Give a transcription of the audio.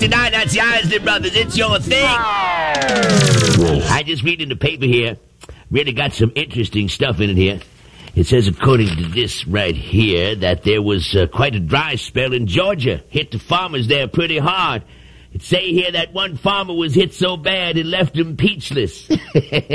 Tonight, that's the Isley Brothers. It's your thing. I just read in the paper here. Really got some interesting stuff in it here. It says, according to this right here, that there was quite a dry spell in Georgia. Hit the farmers there pretty hard. It say here that one farmer was hit so bad it left him peachless.